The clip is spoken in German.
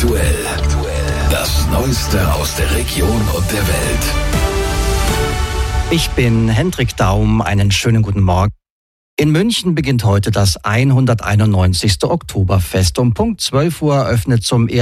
Aktuell. Das Neueste aus der Region und der Welt. Ich bin Hendrik Daum, einen schönen guten Morgen. In München beginnt heute das 191. Oktoberfest. Um Punkt 12 Uhr eröffnet zum